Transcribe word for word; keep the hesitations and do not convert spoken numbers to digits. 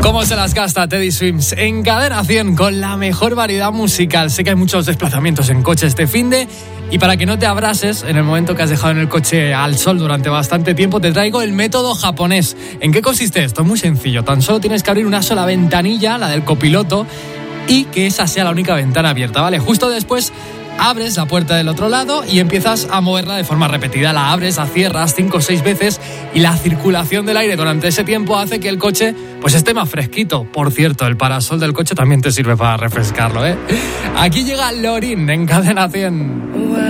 ¿Cómo se las gasta Teddy Swims? En Cadena cien con la mejor variedad musical. Sé que hay muchos desplazamientos en coche este finde y para que no te abrases en el momento que has dejado en el coche al sol durante bastante tiempo, te traigo el método japonés. ¿En qué consiste esto? Muy sencillo. Tan solo tienes que abrir una sola ventanilla, la del copiloto, y que esa sea la única ventana abierta, ¿vale? Justo después abres la puerta del otro lado y empiezas a moverla de forma repetida. La abres, la cierras cinco o seis veces y la circulación del aire durante ese tiempo hace que el coche pues esté más fresquito. Por cierto, el parasol del coche también te sirve para refrescarlo, ¿eh? Aquí llega Lorin en Cadena cien.